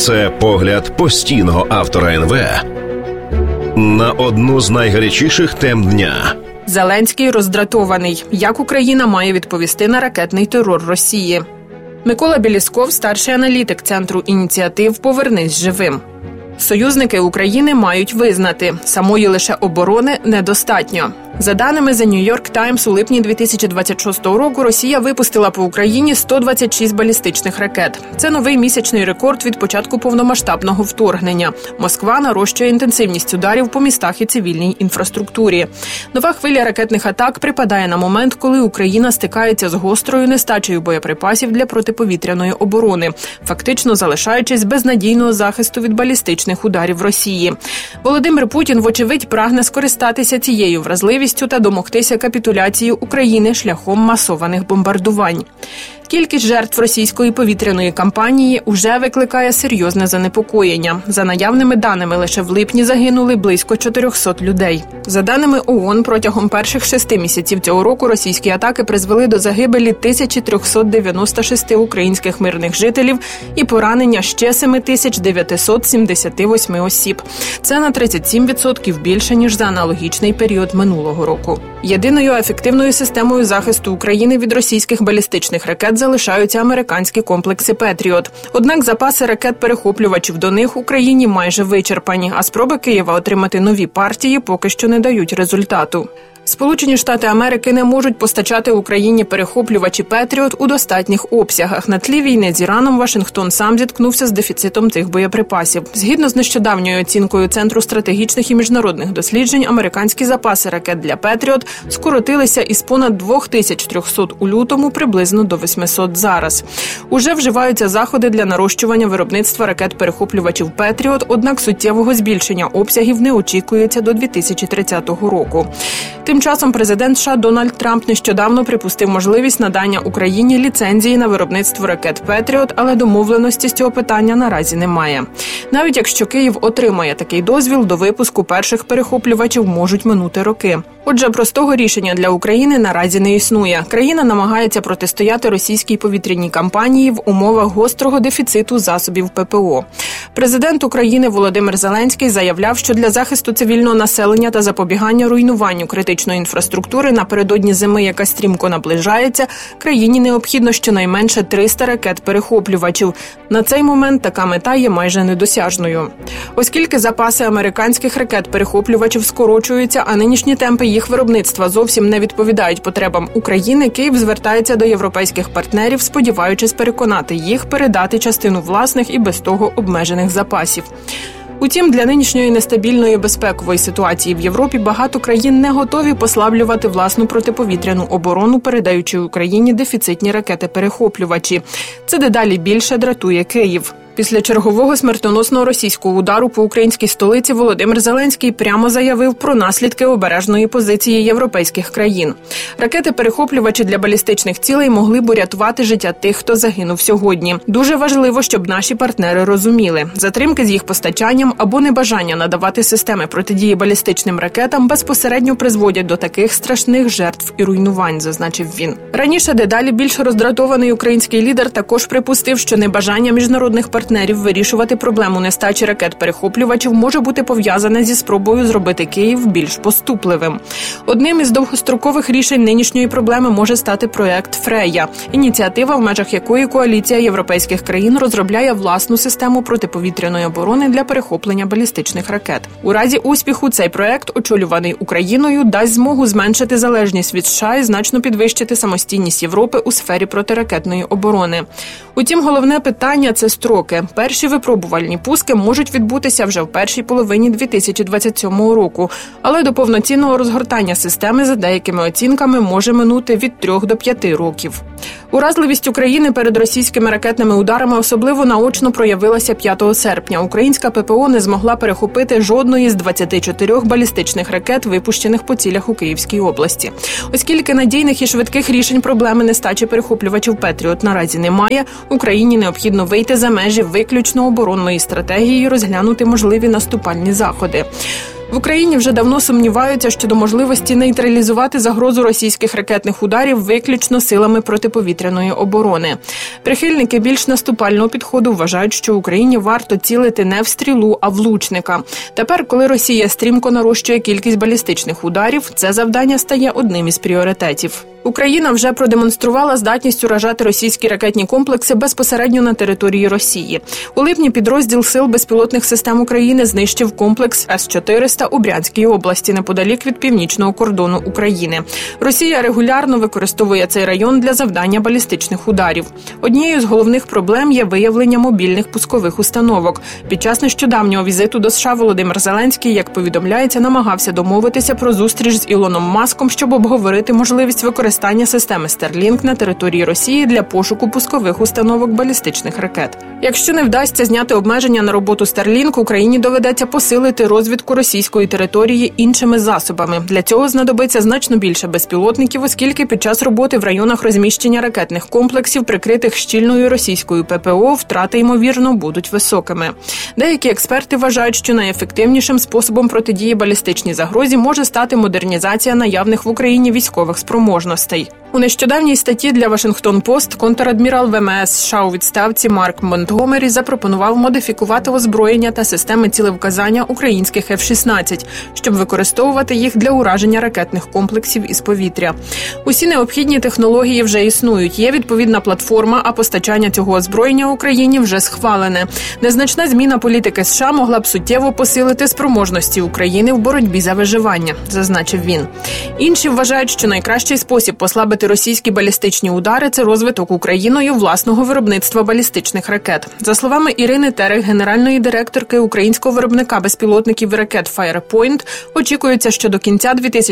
Це погляд постійного автора НВ на одну з найгарячіших тем дня. Зеленський роздратований. Як Україна має відповісти на ракетний терор Росії? Микола Білісков, старший аналітик Центру ініціатив «Повернись живим». Союзники України мають визнати, самої лише оборони недостатньо. За даними The New York Times, у липні 2026 року Росія випустила по Україні 126 балістичних ракет. Це новий місячний рекорд від початку повномасштабного вторгнення. Москва нарощує інтенсивність ударів по містах і цивільній інфраструктурі. Нова хвиля ракетних атак припадає на момент, коли Україна стикається з гострою нестачею боєприпасів для протиповітряної оборони, фактично залишаючись без надійного захисту від балістичних ударів Росії. Володимир Путін, вочевидь, прагне скористатися цією вразливістю та домогтися капітуляції України шляхом масованих бомбардувань. Кількість жертв російської повітряної кампанії уже викликає серйозне занепокоєння. За наявними даними, лише в липні загинули близько 400 людей. За даними ООН, протягом перших 6 місяців цього року російські атаки призвели до загибелі 1396 українських мирних жителів і поранення ще 7978 осіб. Це на 37% більше, ніж за аналогічний період минулого року. Єдиною ефективною системою захисту України від російських балістичних ракет залишаються американські комплекси «Петріот». Однак запаси ракет-перехоплювачів до них Україні майже вичерпані, а спроби Києва отримати нові партії поки що не дають результату. Сполучені Штати Америки не можуть постачати Україні перехоплювачі «Петріот» у достатніх обсягах. На тлі війни з Іраном Вашингтон сам зіткнувся з дефіцитом цих боєприпасів. Згідно з нещодавньою оцінкою Центру стратегічних і міжнародних досліджень, американські запаси ракет для «Петріот» скоротилися із понад 2300 у лютому приблизно до 800 зараз. Уже вживаються заходи для нарощування виробництва ракет-перехоплювачів «Петріот», однак суттєвого збільшення обсягів не очікується до 2030 року. Тим часом президент США Дональд Трамп нещодавно припустив можливість надання Україні ліцензії на виробництво ракет «Петріот», але домовленості з цього питання наразі немає. Навіть якщо Київ отримає такий дозвіл, до випуску перших перехоплювачів можуть минути роки. Отже, простого рішення для України наразі не існує. Країна намагається протистояти російській повітряній кампанії в умовах гострого дефіциту засобів ППО. Президент України Володимир Зеленський заявляв, що для захисту цивільного населення та запобігання руйнуванню критичної інфраструктури напередодні зими, яка стрімко наближається, країні необхідно щонайменше 300 ракет-перехоплювачів. На цей момент така мета є майже недосяжною. Оскільки запаси американських ракет-перехоплювачів скорочуються, а нинішні темпи їх виробництва зовсім не відповідають потребам України, Київ звертається до європейських партнерів, сподіваючись переконати їх передати частину власних і без того обмежених запасів. Утім, для нинішньої нестабільної безпекової ситуації в Європі багато країн не готові послаблювати власну протиповітряну оборону, передаючи Україні дефіцитні ракети-перехоплювачі. Це дедалі більше дратує Київ. Після чергового смертоносного російського удару по українській столиці Володимир Зеленський прямо заявив про наслідки обережної позиції європейських країн. Ракети-перехоплювачі для балістичних цілей могли б урятувати життя тих, хто загинув сьогодні. Дуже важливо, щоб наші партнери розуміли, затримки з їх постачанням або небажання надавати системи протидії балістичним ракетам безпосередньо призводять до таких страшних жертв і руйнувань, зазначив він. Раніше дедалі більш роздратований український лідер також припустив, що небажання міжнародних партнерів вирішувати проблему нестачі ракет-перехоплювачів може бути пов'язане зі спробою зробити Київ більш поступливим. Одним із довгострокових рішень нинішньої проблеми може стати проект «Фрея» – ініціатива, в межах якої коаліція європейських країн розробляє власну систему протиповітряної оборони для перехоплення балістичних ракет. У разі успіху цей проект, очолюваний Україною, дасть змогу зменшити залежність від США і значно підвищити самостійність Європи у сфері протиракетної оборони. Утім, головне питання – це строки. Перші випробувальні пуски можуть відбутися вже в першій половині 2027 року, але до повноцінного розгортання системи, за деякими оцінками, може минути від 3 до 5 років. Уразливість України перед російськими ракетними ударами особливо наочно проявилася 5 серпня. Українська ППО не змогла перехопити жодної з 24 балістичних ракет, випущених по цілях у Київській області. Оскільки надійних і швидких рішень проблеми нестачі перехоплювачів «Петріот» наразі немає, Україні необхідно вийти за межі виключно оборонної стратегії і розглянути можливі наступальні заходи. В Україні вже давно сумніваються щодо можливості нейтралізувати загрозу російських ракетних ударів виключно силами протиповітряної оборони. Прихильники більш наступального підходу вважають, що Україні варто цілити не в стрілу, а в лучника. Тепер, коли Росія стрімко нарощує кількість балістичних ударів, це завдання стає одним із пріоритетів. Україна вже продемонструвала здатність уражати російські ракетні комплекси безпосередньо на території Росії. У липні підрозділ Сил безпілотних систем України знищив комплекс С-400 у Брянській області, неподалік від північного кордону України. Росія регулярно використовує цей район для завдання балістичних ударів. Однією з головних проблем є виявлення мобільних пускових установок. Під час нещодавнього візиту до США Володимир Зеленський, як повідомляється, намагався домовитися про зустріч з Ілоном Маском, щоб обговорити можливість використання системи Starlink на території Росії для пошуку пускових установок балістичних ракет. Якщо не вдасться зняти обмеження на роботу Starlink, Україні доведеться посилити розвідку російської території іншими засобами. Для цього знадобиться значно більше безпілотників, оскільки під час роботи в районах розміщення ракетних комплексів, прикритих щільною російською ППО, втрати, ймовірно, будуть високими. Деякі експерти вважають, що найефективнішим способом протидії балістичній загрозі може стати модернізація наявних в Україні військових спроможностей. У нещодавній статті для Вашингтон-Пост контрадмірал ВМС США у відставці Марк Монтгомері запропонував модифікувати озброєння та системи цілевказання українських F-16, щоб використовувати їх для ураження ракетних комплексів із повітря. Усі необхідні технології вже існують, є відповідна платформа, а постачання цього озброєння Україні вже схвалене. Незначна зміна політики США могла б суттєво посилити спроможності України в боротьбі за виживання, зазначив він. Інші вважають, що найкращий спосіб послабити російські балістичні удари – це розвиток Україною власного виробництва балістичних ракет. За словами Ірини Терех, генеральної директорки українського виробника безпілотників і ракет Firepoint, очікується, що до кінця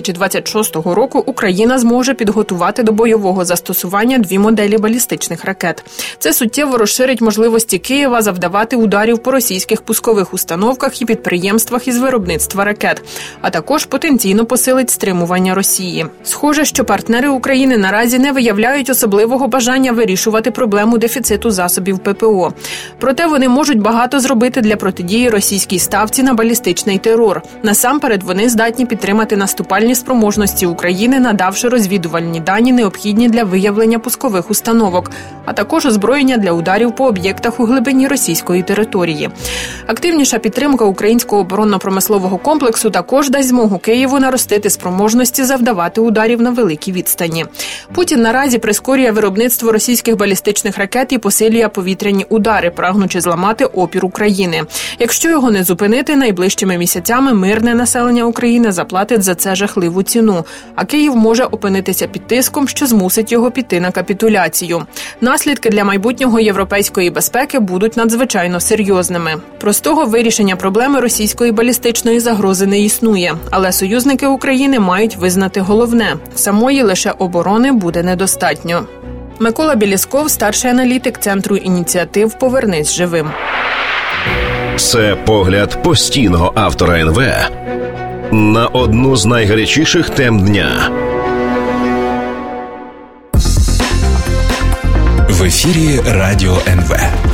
2026 року Україна зможе підготувати до бойового застосування 2 моделі балістичних ракет. Це суттєво розширить можливості Києва завдавати ударів по російських пускових установках і підприємствах із виробництва ракет, а також потенційно посилить стримування Росії. Схоже, що партнери України наразі не виявляють особливого бажання вирішувати проблему дефіциту засобів ППО. Проте вони можуть багато зробити для протидії російській ставці на балістичний терор. Насамперед, вони здатні підтримати наступальні спроможності України, надавши розвідувальні дані, необхідні для виявлення пускових установок, а також озброєння для ударів по об'єктах у глибині російської території. Активніша підтримка українського оборонно-промислового комплексу також дасть змогу Києву наростити спроможності завдавати ударів на великій відстані. Путін наразі прискорює виробництво російських балістичних ракет і посилює повітряні удари, прагнучи зламати опір України. Якщо його не зупинити, найближчими місяцями мирне населення України заплатить за це жахливу ціну, а Київ може опинитися під тиском, що змусить його піти на капітуляцію. Наслідки для майбутнього європейської безпеки будуть надзвичайно серйозними. Простого вирішення проблеми російської балістичної загрози не існує, але союзники України мають визнати головне – самої лише оборони буде недостатньо. Микола Білісков, старший аналітик Центру ініціатив «Повернись живим». Це погляд постійного автора НВ на одну з найгарячіших тем дня. В ефірі Радіо НВ.